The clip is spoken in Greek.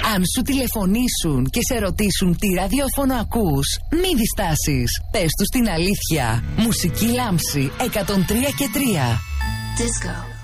Αν σου τηλεφωνήσουν και σε ρωτήσουν τι ραδιόφωνο ακούς, μη διστάσεις. Πες τους την αλήθεια. Μουσική Λάμψη 103 και 3. Disco.